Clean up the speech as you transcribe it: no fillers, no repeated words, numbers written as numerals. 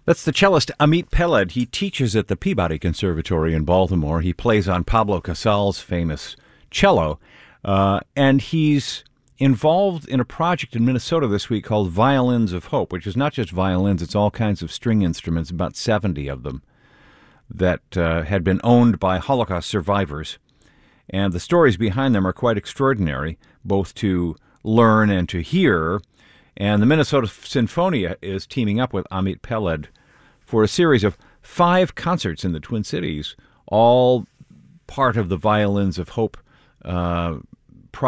That's the cellist Amit Peled. He teaches at the Peabody Conservatory in Baltimore. He plays on Pablo Casal's famous cello, and he's involved in a project in Minnesota this week called Violins of Hope, which is not just violins, it's all kinds of string instruments, about 70 of them, that had been owned by Holocaust survivors. And the stories behind them are quite extraordinary, both to learn and to hear. And the Minnesota Sinfonia is teaming up with Amit Peled for a series of 5 concerts in the Twin Cities, all part of the Violins of Hope